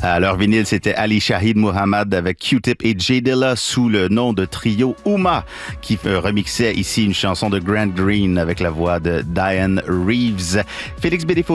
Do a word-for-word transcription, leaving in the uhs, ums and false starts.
À leur vinyle, c'était Ali Shahid Muhammad avec Q-Tip et J Dilla sous le nom de trio Ouma qui euh, remixait ici une chanson de Grant Green avec la voix de Diane Reeves. Félix Bédéfaut